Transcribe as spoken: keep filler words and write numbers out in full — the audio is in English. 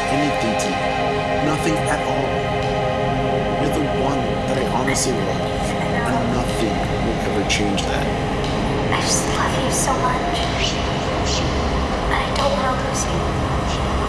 anything to me. Nothing at all. You're the one that I honestly love, and nothing will ever change that. I just love you so much.